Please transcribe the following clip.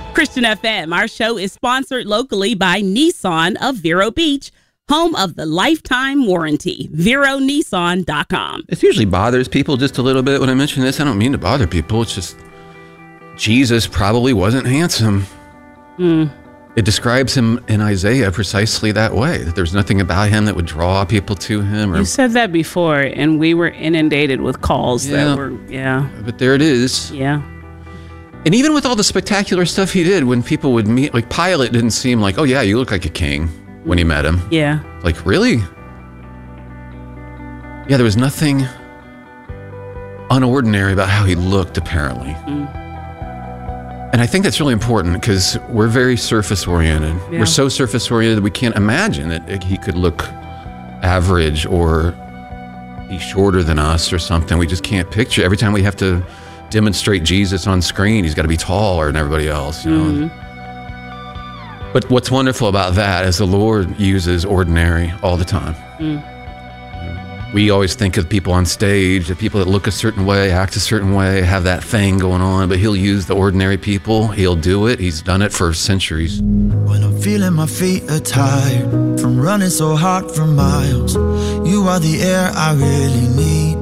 Christian FM, our show is sponsored locally by Nissan of Vero Beach, home of the lifetime warranty. VeroNissan.com. This usually bothers people just a little bit when I mention this. I don't mean to bother people. It's just Jesus probably wasn't handsome. It describes him in Isaiah precisely that way, that there's nothing about him that would draw people to him. You said that before, and we were inundated with calls that were, But there it is. Yeah. And even with all the spectacular stuff he did, when people would meet, like Pilate didn't seem like, oh yeah, you look like a king when he met him. Yeah. Like, really? Yeah, there was nothing unordinary about how he looked, apparently. And I think that's really important because we're very surface-oriented. Yeah. We're so surface-oriented that we can't imagine that he could look average or be shorter than us or something. We just can't picture. Every time we have to demonstrate Jesus on screen, he's got to be taller than everybody else, you know. But what's wonderful about that is the Lord uses ordinary all the time. We always think of people on stage, the people that look a certain way, act a certain way, have that thing going on, but he'll use the ordinary people. He'll do it. He's done it for centuries. When I'm feeling my feet are tired from running so hard for miles, you are the air I really need.